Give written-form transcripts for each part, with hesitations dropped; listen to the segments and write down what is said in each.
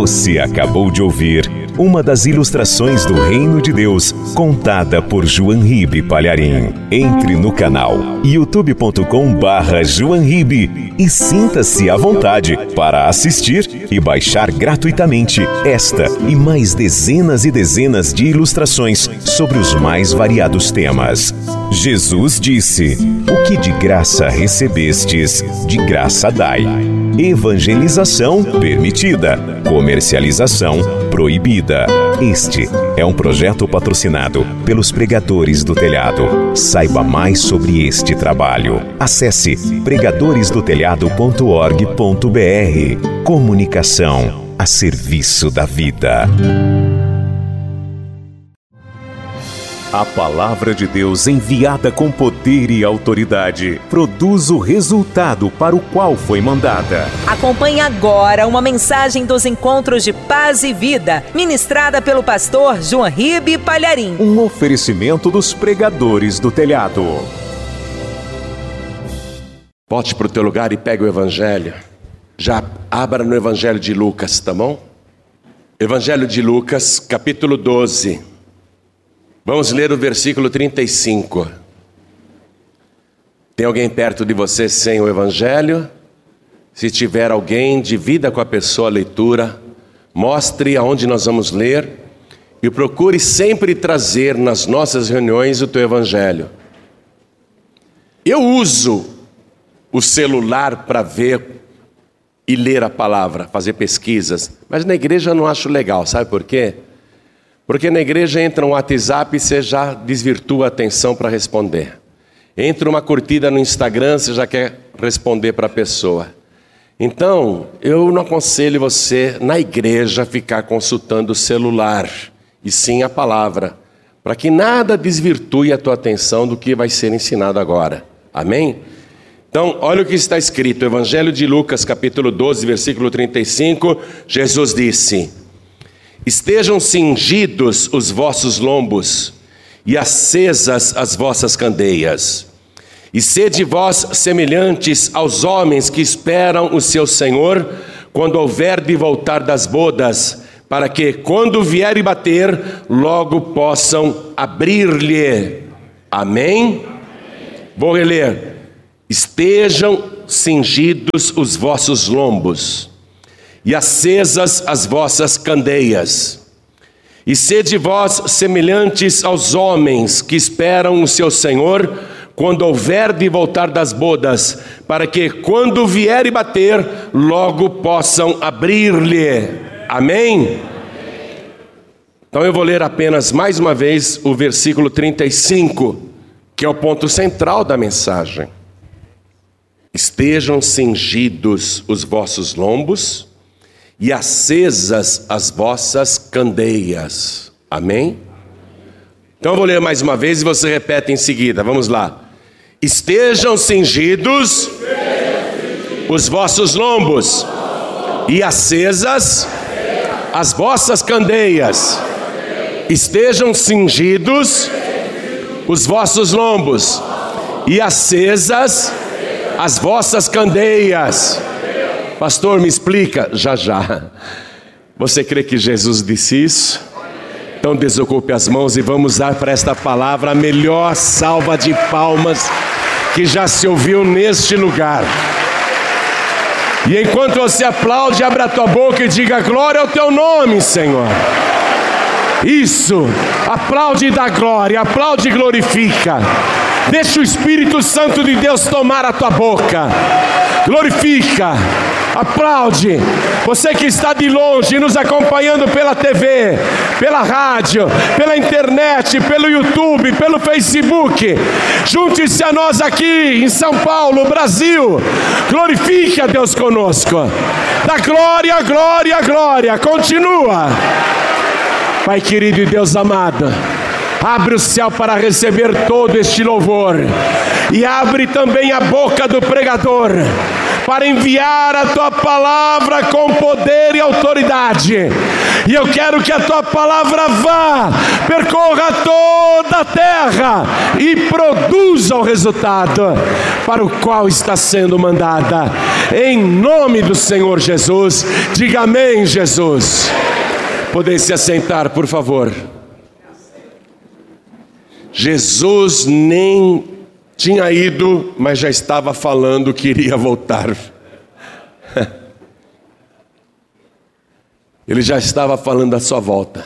Você acabou de ouvir uma das ilustrações do Reino de Deus, contada por João Ribe Palharim. Entre no canal youtube.com/João Ribe e sinta-se à vontade para assistir e baixar gratuitamente esta e mais dezenas e dezenas de ilustrações sobre os mais variados temas. Jesus disse: "O que de graça recebestes, de graça dai." Evangelização permitida, comercialização proibida. Este é um projeto patrocinado pelos Pregadores do Telhado. Saiba mais sobre este trabalho. Acesse pregadoresdotelhado.org.br. Comunicação a serviço da vida. A palavra de Deus, enviada com poder e autoridade, produz o resultado para o qual foi mandada. Acompanhe agora uma mensagem dos Encontros de Paz e Vida, ministrada pelo pastor João Ribe Palharim. Um oferecimento dos Pregadores do Telhado. Volte para o teu lugar e pegue o Evangelho. Já abra no Evangelho de Lucas, tá bom? Evangelho de Lucas, capítulo 12. Vamos ler o versículo 35. Tem alguém perto de você sem o Evangelho? Se tiver alguém, divida com a pessoa a leitura. Mostre aonde nós vamos ler. E procure sempre trazer nas nossas reuniões o teu Evangelho. Eu uso o celular para ver e ler a palavra, fazer pesquisas. Mas na igreja eu não acho legal, sabe por quê? Porque na igreja entra um WhatsApp e você já desvirtua a atenção para responder. Entra uma curtida no Instagram, você já quer responder para a pessoa. Então, eu não aconselho você, na igreja, ficar consultando o celular, e sim a palavra, para que nada desvirtue a tua atenção do que vai ser ensinado agora. Amém? Então, olha o que está escrito, Evangelho de Lucas, capítulo 12, versículo 35, Jesus disse: "Estejam cingidos os vossos lombos e acesas as vossas candeias. E sede vós semelhantes aos homens que esperam o seu Senhor, quando houver de voltar das bodas, para que, quando vier e bater, logo possam abrir-lhe." Amém? Vou reler. "Estejam cingidos os vossos lombos e acesas as vossas candeias. E sede vós semelhantes aos homens que esperam o seu Senhor, quando houver de voltar das bodas, para que, quando vier e bater, logo possam abrir-lhe." Amém? Então eu vou ler apenas mais uma vez o versículo 35, que é o ponto central da mensagem. "Estejam cingidos os vossos lombos e acesas as vossas candeias." Amém? Então eu vou ler mais uma vez e você repete em seguida. Vamos lá. "Estejam cingidos os vossos lombos e acesas as vossas candeias." Estejam cingidos os vossos lombos e acesas as vossas candeias. Pastor, me explica. Já. Você crê que Jesus disse isso? Então desocupe as mãos e vamos dar para esta palavra a melhor salva de palmas que já se ouviu neste lugar. E enquanto você aplaude, abra a tua boca e diga: "Glória ao teu nome, Senhor." Isso, aplaude e dá glória, aplaude e glorifica. Deixa o Espírito Santo de Deus tomar a tua boca. Glorifica, aplaude. Você que está de longe nos acompanhando pela TV, pela rádio, pela internet, pelo YouTube, pelo Facebook, junte-se a nós aqui em São Paulo, Brasil. Glorifique a Deus conosco. Dá glória, glória, glória. Continua. Pai querido e Deus amado, abre o céu para receber todo este louvor e abre também a boca do pregador para enviar a tua palavra com poder e autoridade. E eu quero que a tua palavra vá, percorra toda a terra e produza o resultado para o qual está sendo mandada. Em nome do Senhor Jesus. Diga amém, Jesus. Podem se assentar, por favor. Jesus nem tinha ido, mas já estava falando que iria voltar. Ele já estava falando da sua volta.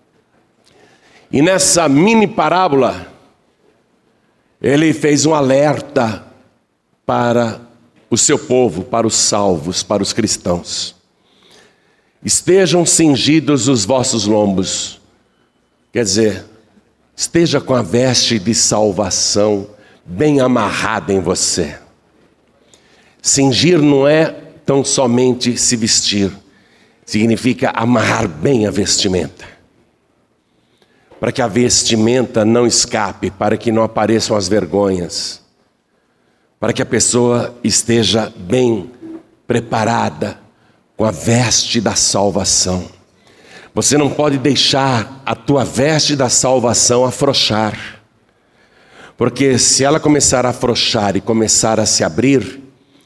E nessa mini parábola, ele fez um alerta para o seu povo, para os salvos, para os cristãos. Estejam cingidos os vossos lombos. Quer dizer, esteja com a veste de salvação bem amarrada em você. Cingir não é tão somente se vestir. Significa amarrar bem a vestimenta. Para que a vestimenta não escape, para que não apareçam as vergonhas. Para que a pessoa esteja bem preparada com a veste da salvação. Você não pode deixar a tua veste da salvação afrouxar. Porque se ela começar a afrouxar e começar a se abrir,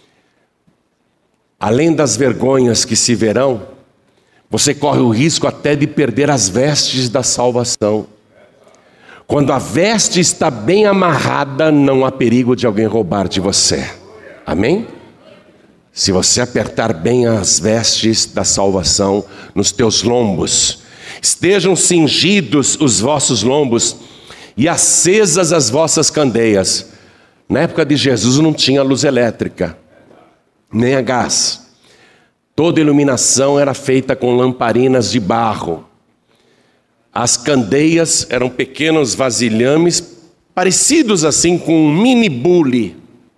além das vergonhas que se verão, você corre o risco até de perder as vestes da salvação. Quando a veste está bem amarrada, não há perigo de alguém roubar de você. Amém? Se você apertar bem as vestes da salvação nos teus lombos, estejam cingidos os vossos lombos e acesas as vossas candeias. Na época de Jesus não tinha luz elétrica, nem a gás. Toda iluminação era feita com lamparinas de barro. As candeias eram pequenos vasilhames, parecidos assim com um mini bule,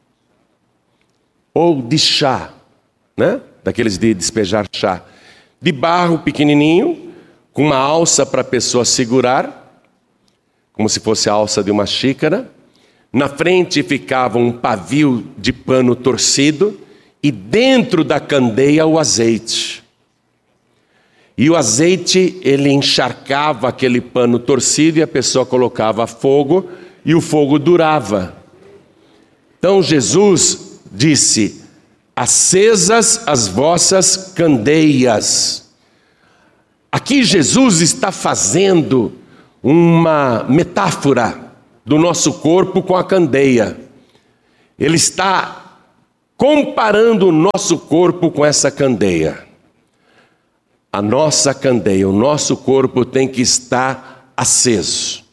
ou de chá, né? Daqueles de despejar chá. De barro pequenininho, com uma alça para a pessoa segurar, como se fosse a alça de uma xícara. Na frente ficava um pavio de pano torcido, e dentro da candeia o azeite. E o azeite, ele encharcava aquele pano torcido e a pessoa colocava fogo e o fogo durava. Então Jesus disse: acesas as vossas candeias. Aqui Jesus está fazendo uma metáfora do nosso corpo com a candeia. Ele está comparando o nosso corpo com essa candeia. A nossa candeia, o nosso corpo tem que estar aceso.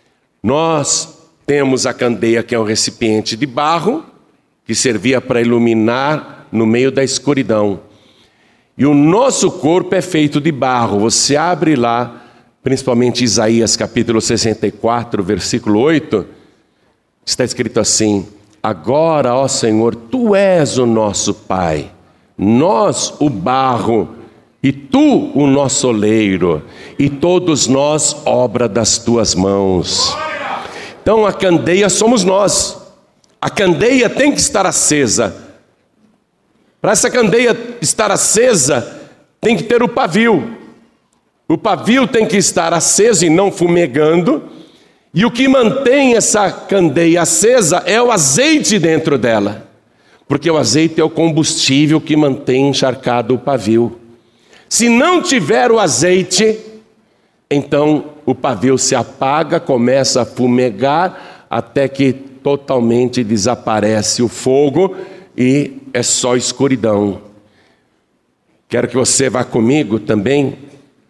Nós temos a candeia, que é um recipiente de barro, que servia para iluminar no meio da escuridão. E o nosso corpo é feito de barro. Você abre lá, principalmente Isaías capítulo 64, versículo 8, está escrito assim: agora, ó Senhor, Tu és o nosso Pai, nós o barro, e Tu o nosso oleiro, e todos nós obra das Tuas mãos. Então a candeia somos nós. A candeia tem que estar acesa. Para essa candeia estar acesa, tem que ter o pavio. O pavio tem que estar aceso e não fumegando. E o que mantém essa candeia acesa é o azeite dentro dela. Porque o azeite é o combustível que mantém encharcado o pavio. Se não tiver o azeite, então o pavio se apaga, começa a fumegar, até que totalmente desaparece o fogo e é só escuridão. Quero que você vá comigo também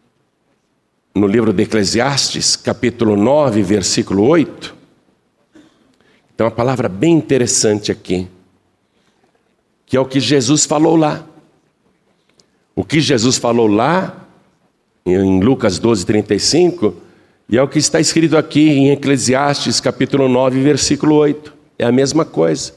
no livro de Eclesiastes, capítulo 9, versículo 8. Tem uma palavra bem interessante aqui, que é o que Jesus falou lá. O que Jesus falou lá, em Lucas 12, 35, e é o que está escrito aqui em Eclesiastes, capítulo 9, versículo 8. É a mesma coisa.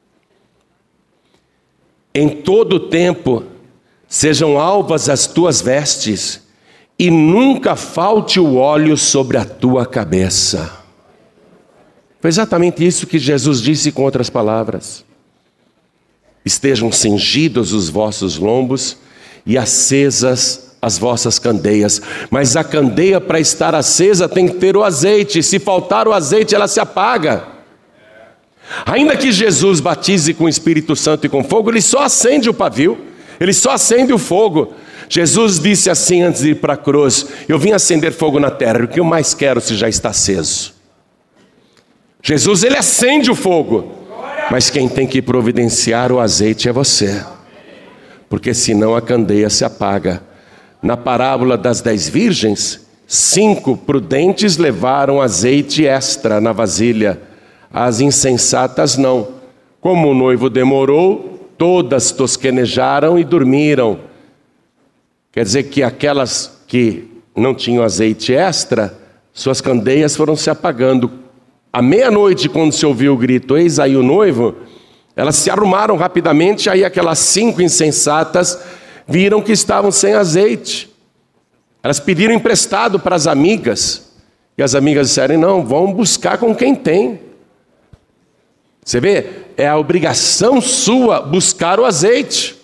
Em todo tempo sejam alvas as tuas vestes, e nunca falte o óleo sobre a tua cabeça. Foi exatamente isso que Jesus disse com outras palavras. Estejam cingidos os vossos lombos e acesas as vossas candeias. Mas a candeia, para estar acesa, tem que ter o azeite. Se faltar o azeite, ela se apaga. Ainda que Jesus batize com o Espírito Santo e com fogo, ele só acende o pavio, ele só acende o fogo. Jesus disse assim antes de ir para a cruz: eu vim acender fogo na terra, o que eu mais quero se já está aceso. Jesus, ele acende o fogo, mas quem tem que providenciar o azeite é você, porque senão a candeia se apaga. Na parábola das 10 virgens, 5 prudentes levaram azeite extra na vasilha, as insensatas não. Como o noivo demorou, todas tosquenejaram e dormiram. Quer dizer que aquelas que não tinham azeite extra, suas candeias foram se apagando. À meia-noite, quando se ouviu o grito, eis aí o noivo, elas se arrumaram rapidamente, aí aquelas 5 insensatas viram que estavam sem azeite. Elas pediram emprestado para as amigas, e as amigas disseram: não, vão buscar com quem tem. Você vê, é a obrigação sua buscar o azeite.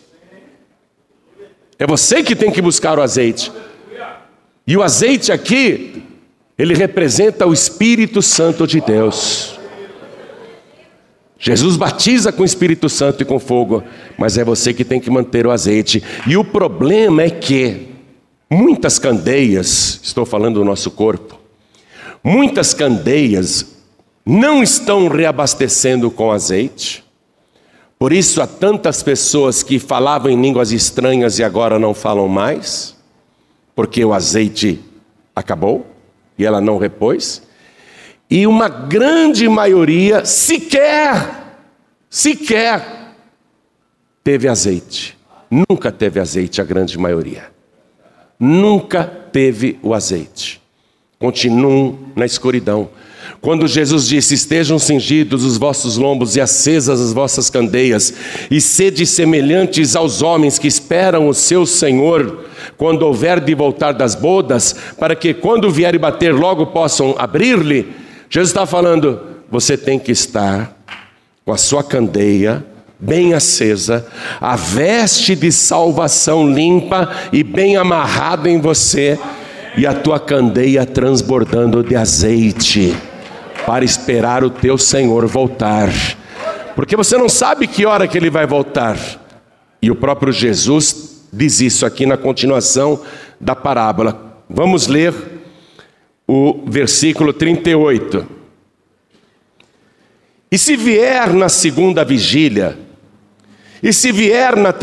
É você que tem que buscar o azeite. E o azeite aqui, ele representa o Espírito Santo de Deus. Jesus batiza com o Espírito Santo e com fogo, mas é você que tem que manter o azeite. E o problema é que muitas candeias, estou falando do nosso corpo, muitas candeias não estão reabastecendo com azeite. Por isso há tantas pessoas que falavam em línguas estranhas e agora não falam mais, porque o azeite acabou e ela não repôs. E uma grande maioria sequer teve azeite. Nunca teve azeite, a grande maioria. Nunca teve o azeite. Continuam na escuridão. Quando Jesus disse: estejam cingidos os vossos lombos e acesas as vossas candeias, e sede semelhantes aos homens que esperam o seu Senhor, quando houver de voltar das bodas, para que quando vier e bater logo possam abrir-lhe. Jesus está falando: você tem que estar com a sua candeia bem acesa, a veste de salvação limpa e bem amarrada em você, e a tua candeia transbordando de azeite, para esperar o teu Senhor voltar, porque você não sabe que hora que Ele vai voltar. E o próprio Jesus diz isso aqui na continuação da parábola. Vamos ler o versículo 38. E se vier na segunda vigília, e se vier na